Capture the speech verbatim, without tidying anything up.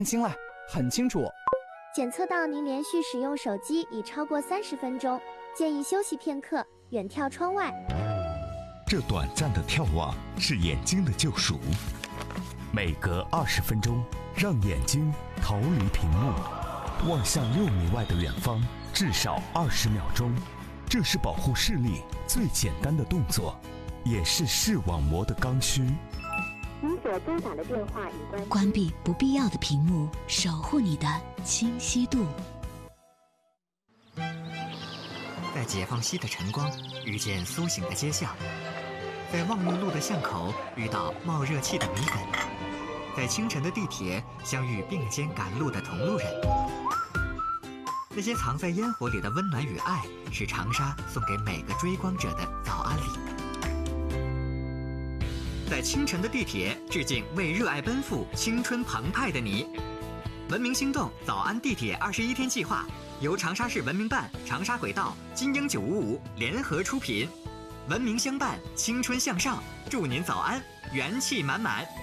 清了，很清楚。 检测到您连续使用手机已超过三十分钟，建议休息片刻，远眺窗外。 这短暂的眺望是眼睛的救赎。每隔二十分钟，让眼睛逃离屏幕，望向六米外的远方，至少二十秒钟。这是保护视力最简单的动作，也是视网膜的刚需。 您所拨打的电话已关。 关闭不必要的屏幕，守护你的清晰度。 在解放西的晨光遇见苏醒的街巷，在望月路的巷口遇到冒热气的米粉，在清晨的地铁相遇并肩赶路的同路人。那些藏在烟火里的温暖与爱，是长沙送给每个追光者的早安礼。在清晨的地铁致敬为热爱奔赴、青春澎湃的你。文明心动早安地铁二十一天计划由长沙市文明办、长沙轨道、金鹰九五五联合出品，文明相伴，青春向上，祝您早安，元气满满。